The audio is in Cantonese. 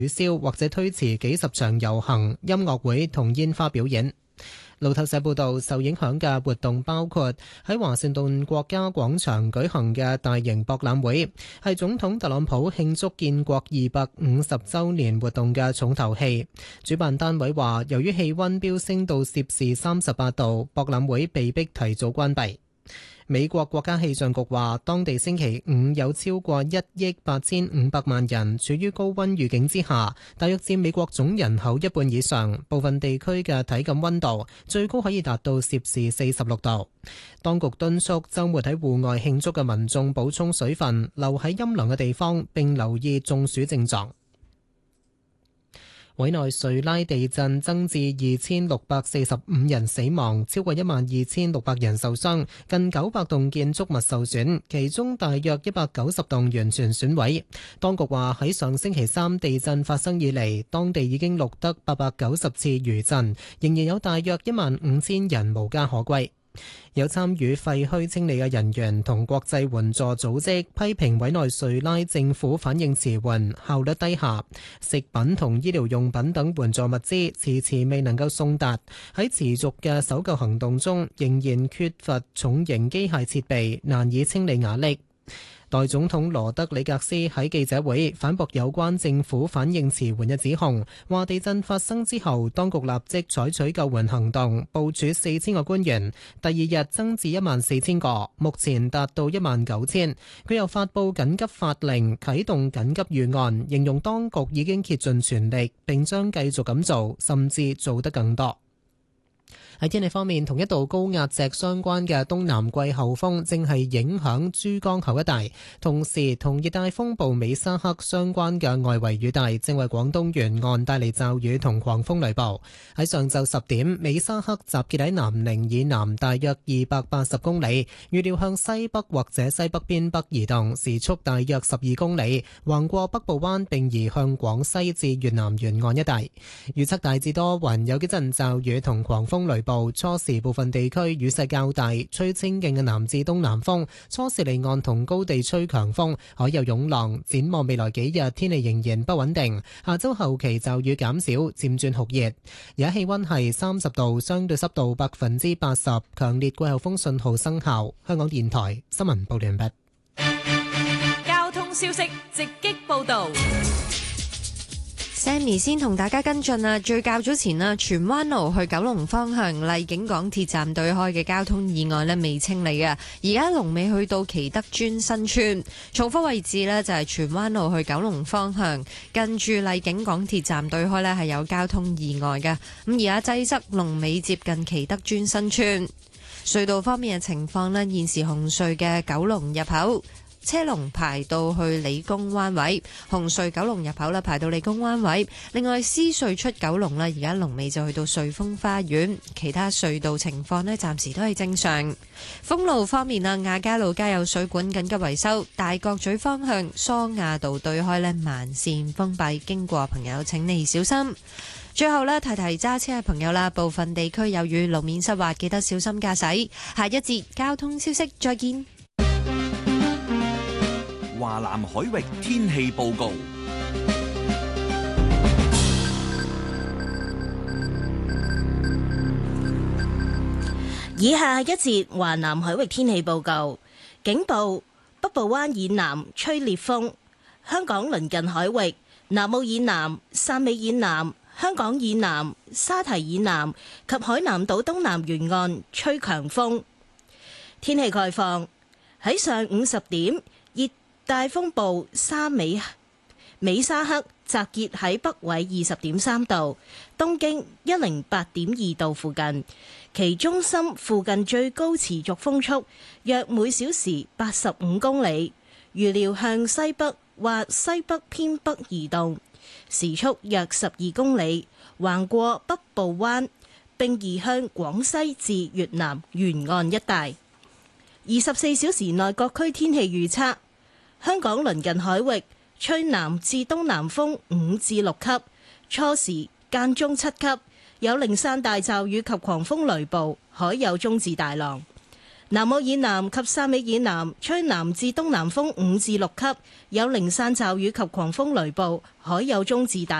取消或者推遲幾十場遊行、音樂會同煙花表演。路透社報道，受影響嘅活動包括喺華盛頓國家廣場舉行嘅大型博覽會，係總統特朗普慶祝建國250週年活動嘅重頭戲。主辦單位話，由於氣溫飆升到攝氏38度，博覽會被迫提早關閉。美國國家氣象局話，當地星期五有超過1億8500萬人處於高溫預警之下，大約佔美國總人口一半以上。部分地區嘅體感溫度最高可以達到攝氏46度。當局敦促週末喺戶外慶祝嘅民眾補充水分，留喺陰涼嘅地方，並留意中暑症狀。委內瑞拉地震增至2645人死亡，超過12600人受傷，近900棟建築物受損，其中大約190棟完全損毀。當局話喺上星期三地震發生以嚟，當地已經錄得890次餘震，仍然有大約15000人無家可歸。有參與廢墟清理嘅人員同國際援助組織批評委內瑞拉政府反應遲緩、效率低下，食品同醫療用品等援助物資遲遲未能夠送達。喺持續嘅搜救行動中，仍然缺乏重型機械設備，難以清理瓦礫。代總統羅德里格斯喺記者會反駁有關政府反應遲緩嘅指控，話地震發生之後，當局立即採取救援行動，部署4000個官員，第二日增至14000個，目前達到19000。佢又發布緊急法令，啟動緊急預案，形容當局已經竭盡全力，並將繼續咁做，甚至做得更多。喺天氣方面，同一道高壓脊相關嘅東南季候風正係影響珠江口一帶，同時同熱帶風暴美沙克相關嘅外圍雨帶正為廣東沿岸帶嚟驟雨同狂風雷暴。喺上晝10點，美沙克集結喺南寧以南大約280公里，預料向西北或者西北偏北移動，時速大約12公里，橫過北部灣並移向廣西至越南沿岸一帶。預測大致多雲，有幾陣驟雨同狂風雷暴。初時部分地區雨勢較大，吹清勁嘅南至東南風，初時離岸同高地吹強風，海有湧浪。展望未來幾日天氣仍然不穩定，下周後期驟雨減少，漸轉酷熱。而家氣溫係30度，相對濕度80%，強烈季候風信號生效。香港電台新聞報道完畢。 交通消息直擊報道。 Sammy 先同大家跟進啊，最較早前啦，荃灣路去九龍方向荔景港鐵站對開嘅交通意外咧未清理嘅，而家龍尾去到祈德邨新村。重複位置咧就係荃灣路去九龍方向，近住荔景港鐵站對開咧係有交通意外嘅，咁而家擠塞龍尾接近祈德邨新村。隧道方面嘅情況咧，現時紅隧嘅九龍入口車龍排到去理工灣位，紅隧九龍入口排到理工灣位。另外，獅隧出九龍而家龍尾就去到瑞豐花園。其他隧道情況暫時都係正常。封路方面亞皆老街有水管緊急維修，大角咀方向梳亞道對開慢線封閉，經過朋友請你小心。最後提提揸車嘅朋友啦，部分地區有雨，路面濕滑，記得小心駕駛。下一節交通消息，再見。 華南海域天氣報告。 以下一節華南海域天氣報告，警報：北部灣以南吹烈風，香港鄰近海域、南澳以南、汕尾以南、香港以南、沙堤以南及海南島東南沿岸吹強風。天氣概況：喺上午10點，大風暴美沙克集結喺北緯20.3度，東經108.2度附近，其中心附近最高持續風速約每小時85公里，預料向西北或西北偏北移動，時速約12公里，橫過北部灣，並移向廣西至越南沿岸一帶。24小時內各區天氣預測：香港鄰近海域吹南至東南風5至6級，初時間中7級，有零散大驟雨及狂風雷暴，海有中至大浪。 南澳以南及汕尾以南吹南至東南風5至6級，有零散驟雨及狂風雷暴，海有中至大